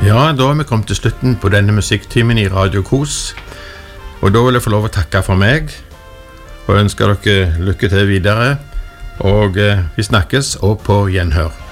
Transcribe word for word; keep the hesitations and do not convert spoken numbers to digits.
Ja, da har vi kommet til slutten på denne musikktimen i Radio Kos. Og da vil jeg få lov å takke for meg, og ønsker dere lykke til videre. Og eh, vi snakkes, og på gjenhør.